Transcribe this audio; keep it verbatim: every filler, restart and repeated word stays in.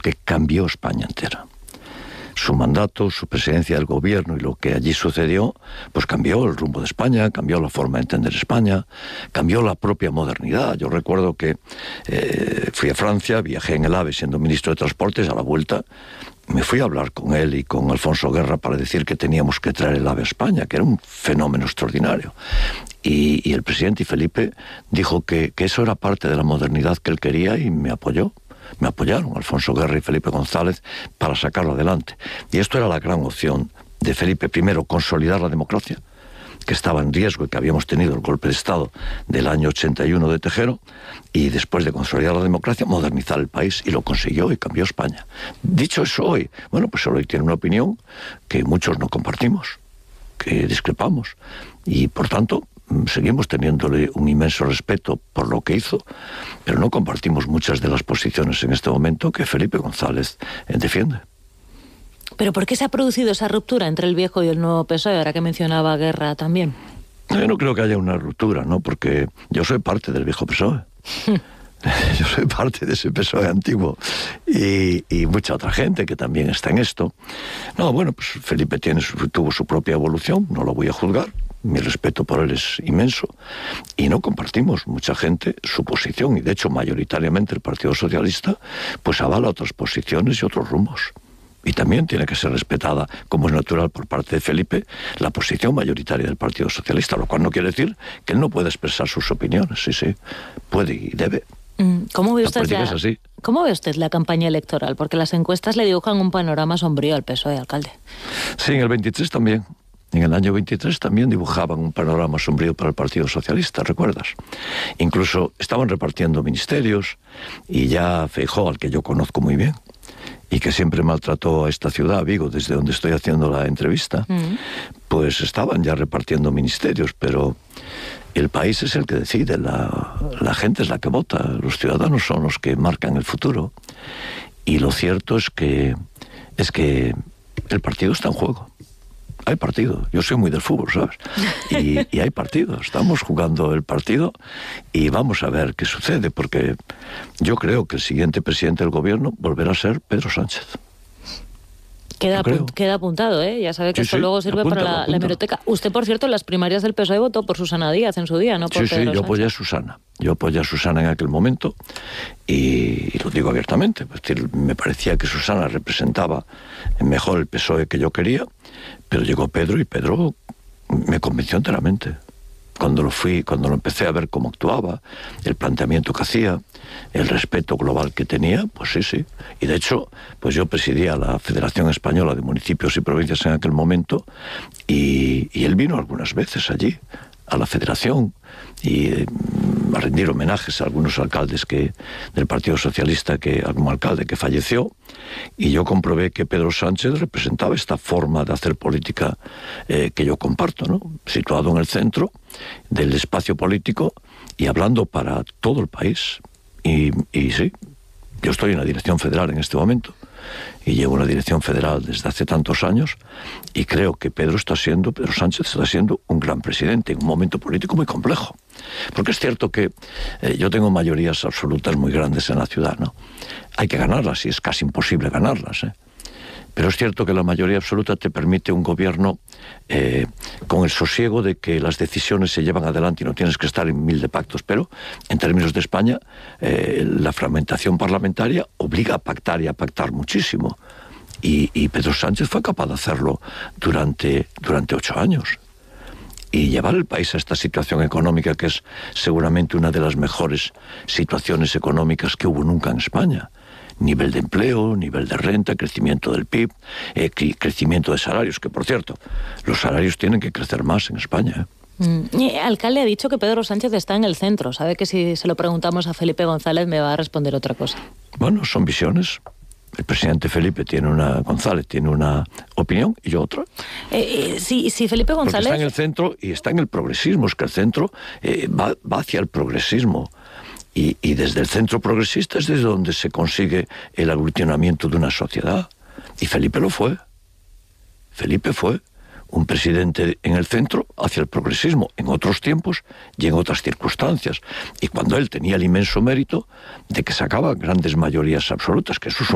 porque cambió España entera. Su mandato, su presidencia del gobierno y lo que allí sucedió, pues cambió el rumbo de España, cambió la forma de entender España, cambió la propia modernidad. Yo recuerdo que eh, fui a Francia, viajé en el AVE siendo ministro de Transportes, a la vuelta me fui a hablar con él y con Alfonso Guerra para decir que teníamos que traer el AVE a España, que era un fenómeno extraordinario. Y, y el presidente y Felipe dijo que, que eso era parte de la modernidad que él quería y me apoyó. Me apoyaron Alfonso Guerra y Felipe González para sacarlo adelante. Y esto era la gran opción de Felipe. Primero, consolidar la democracia, que estaba en riesgo y que habíamos tenido el golpe de Estado del año ochenta y uno de Tejero, y después de consolidar la democracia, modernizar el país, y lo consiguió y cambió España. Dicho eso hoy, bueno, pues hoy tiene una opinión que muchos no compartimos, que discrepamos, y por tanto seguimos teniéndole un inmenso respeto por lo que hizo, pero no compartimos muchas de las posiciones en este momento que Felipe González defiende. ¿Pero por qué se ha producido esa ruptura entre el viejo y el nuevo P S O E, ahora que mencionaba Guerra también? Yo no creo que haya una ruptura, ¿no? Porque yo soy parte del viejo P S O E. Yo soy parte de ese P S O E antiguo y, y mucha otra gente que también está en esto. No, bueno, pues Felipe tiene su, tuvo su propia evolución, no lo voy a juzgar. Mi respeto por él es inmenso y no compartimos mucha gente su posición, y de hecho mayoritariamente el Partido Socialista pues avala otras posiciones y otros rumbos. Y también tiene que ser respetada, como es natural por parte de Felipe, la posición mayoritaria del Partido Socialista, lo cual no quiere decir que él no pueda expresar sus opiniones. Sí, sí, puede y debe. ¿Cómo ve usted la, la, es así. ¿Cómo ve usted la campaña electoral? Porque las encuestas le dibujan un panorama sombrío al P S O E, alcalde. Sí, en el veintitrés también. En el año veintitrés también dibujaban un panorama sombrío para el Partido Socialista, ¿recuerdas? Incluso estaban repartiendo ministerios y ya Feijóo, al que yo conozco muy bien, y que siempre maltrató a esta ciudad, Vigo, desde donde estoy haciendo la entrevista, mm. pues estaban ya repartiendo ministerios, pero el país es el que decide, la, la gente es la que vota, los ciudadanos son los que marcan el futuro, y lo cierto es que, es que el partido está en juego. Hay partido, yo soy muy del fútbol, ¿sabes? Y, y hay partido, estamos jugando el partido y vamos a ver qué sucede, porque yo creo que el siguiente presidente del gobierno volverá a ser Pedro Sánchez. Queda, apunt, queda apuntado, ¿eh? Ya sabe que sí, esto sí, luego sirve apúntalo, para la, la hemeroteca. Usted, por cierto, en las primarias del P S O E votó por Susana Díaz en su día, ¿no? Por sí, Pedro sí, yo apoyé a Susana. Yo apoyé a Susana en aquel momento y, y lo digo abiertamente. Es decir, me parecía que Susana representaba mejor el P S O E que yo quería, pero llegó Pedro y Pedro me convenció enteramente. Cuando lo fui, cuando lo empecé a ver cómo actuaba, el planteamiento que hacía, el respeto global que tenía, pues sí, sí. Y de hecho, pues yo presidía la Federación Española de Municipios y Provincias en aquel momento y, y él vino algunas veces allí, a la Federación, y eh, a rendir homenajes a algunos alcaldes que del Partido Socialista, que algún alcalde que falleció, y yo comprobé que Pedro Sánchez representaba esta forma de hacer política eh, que yo comparto, ¿no? Situado en el centro del espacio político y hablando para todo el país. Y, y sí, yo estoy en la dirección federal en este momento y llevo una dirección federal desde hace tantos años y creo que Pedro está siendo, Pedro Sánchez está siendo un gran presidente en un momento político muy complejo. Porque es cierto que eh, yo tengo mayorías absolutas muy grandes en la ciudad, ¿no? Hay que ganarlas y es casi imposible ganarlas, ¿eh? Pero es cierto que la mayoría absoluta te permite un gobierno eh, con el sosiego de que las decisiones se llevan adelante y no tienes que estar en mil de pactos. Pero en términos de España, eh, la fragmentación parlamentaria obliga a pactar y a pactar muchísimo. Y, y Pedro Sánchez fue capaz de hacerlo durante, durante ocho años. Y llevar el país a esta situación económica que es seguramente una de las mejores situaciones económicas que hubo nunca en España. Nivel de empleo, nivel de renta, crecimiento del P I B, eh, crecimiento de salarios, que por cierto, los salarios tienen que crecer más en España. ¿eh? Mm. El alcalde ha dicho que Pedro Sánchez está en el centro. Sabe que si se lo preguntamos a Felipe González me va a responder otra cosa. Bueno, son visiones. El presidente Felipe tiene una, González tiene una opinión y yo otra. Eh, eh, sí, sí, Felipe González... Porque está en el centro y está en el progresismo, es que el centro eh, va, va hacia el progresismo. Y, y desde el centro progresista es desde donde se consigue el aglutinamiento de una sociedad. Y Felipe lo fue. Felipe fue un presidente en el centro hacia el progresismo, en otros tiempos y en otras circunstancias. Y cuando él tenía el inmenso mérito de que sacaba grandes mayorías absolutas, que eso es un